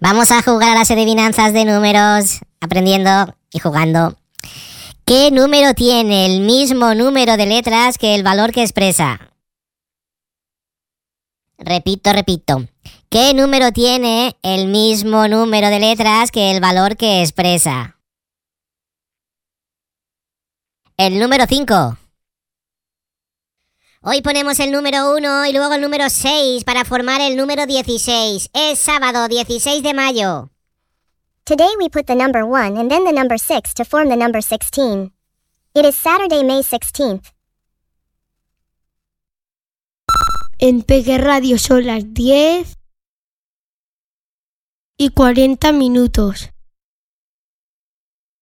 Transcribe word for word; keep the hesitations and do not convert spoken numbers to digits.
Vamos a jugar a las adivinanzas de números, aprendiendo y jugando. ¿Qué número tiene el mismo número de letras que el valor que expresa? Repito, repito. ¿Qué número tiene el mismo número de letras que el valor que expresa? El número cinco. Hoy ponemos el número uno y luego el número seis para formar el número dieciséis. Es sábado dieciséis de mayo. Today we put the number one and then the number six to form the number sixteen. It is Saturday, May sixteenth. En Peque Radio son las diez y cuarenta minutos.